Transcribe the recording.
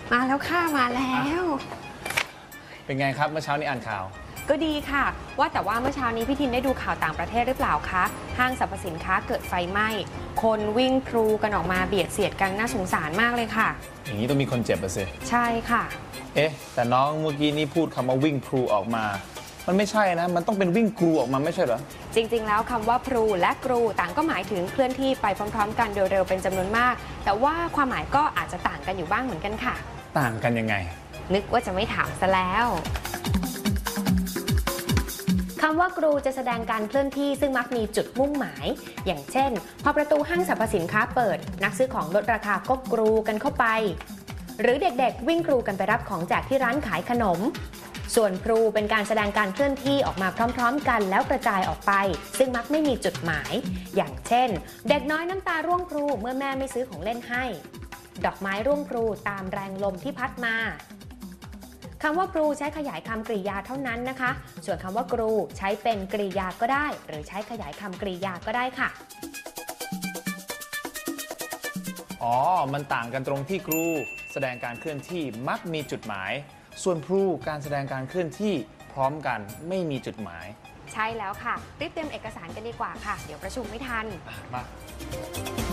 มาแล้วค่ะมาแล้วเป็นไงครับเมื่อเช้านี้อ่านข่าวก็ดีค่ะว่าแต่ว่าเมื่อเช้านี้พี่ทินได้ดูข่าวต่างประเทศหรือเปล่าคะห้างสรรพสินค้าเกิดไฟไหม้คนวิ่งพลูกันออกมาเบียดเสียดกันน่าสงสารมากเลยค่ะอย่างนี้ต้องมีคนเจ็บอะสิใช่ค่ะแต่น้องเมื่อกี้นี่พูดคำว่าวิ่งพลูออกมามันไม่ใช่นะมันต้องเป็นวิ่งกรูออกมาไม่ใช่เหรอจริงๆแล้วคำว่าพลูและกรูต่างก็หมายถึงเคลื่อนที่ไปพร้อมๆกันโดยเร็วเป็นจำนวนมากแต่ว่าความหมายก็อาจจะต่างกันอยู่บ้างเหมือนกันค่ะต่างกันยังไงนึกว่าจะไม่ถามซะแล้วคำว่ากรูจะแสดงการเคลื่อนที่ซึ่งมักมีจุดมุ่งหมายอย่างเช่นพอประตูห้างสรรพสินค้าเปิดนักซื้อของลดราคาก็กรูกันเข้าไปหรือเด็กๆวิ่งกรูกันไปรับของแจกที่ร้านขายขนมส่วนพลูเป็นการแสดงการเคลื่อนที่ออกมาพร้อมๆกันแล้วกระจายออกไปซึ่งมักไม่มีจุดหมายอย่างเช่นเด็กน้อยน้ำตาร่วงพลูเมื่อแม่ไม่ซื้อของเล่นให้ดอกไม้ร่วงพลูตามแรงลมที่พัดมาคำว่าพลูใช้ขยายคำกริยาเท่านั้นนะคะส่วนคำว่ากรูใช้เป็นกริยาก็ได้หรือใช้ขยายคำกริยาก็ได้ค่ะมันต่างกันตรงที่กรูแสดงการเคลื่อนที่มักมีจุดหมายส่วนพลูการแสดงการเคลื่อนที่พร้อมกันไม่มีจุดหมายใช่แล้วค่ะรีบเตรียมเอกสารกันดีกว่าค่ะเดี๋ยวประชุมไม่ทันมา